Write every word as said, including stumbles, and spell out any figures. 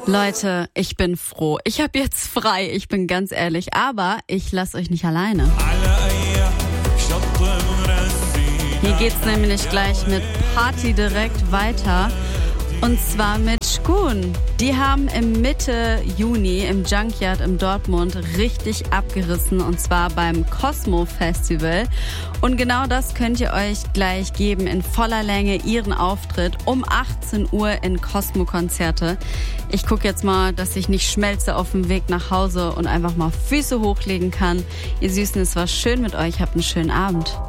Leute, ich bin froh. Ich habe jetzt frei, ich bin ganz ehrlich. Aber ich lasse euch nicht alleine. Hier geht's nämlich gleich mit Party direkt weiter. Und zwar mit Shkun. Die haben im Mitte Juni im Junkyard in Dortmund richtig abgerissen. Und zwar beim Cosmo Festival. Und genau das könnt ihr euch gleich geben in voller Länge, ihren Auftritt um achtzehn Uhr in Cosmo Konzerte. Ich gucke jetzt mal, dass ich nicht schmelze auf dem Weg nach Hause und einfach mal Füße hochlegen kann. Ihr Süßen, es war schön mit euch. Habt einen schönen Abend.